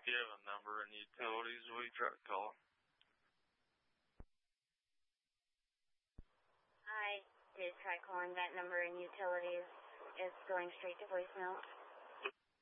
you have a number in utilities we try to call? I did try calling that number in utilities. It's going straight to voicemail.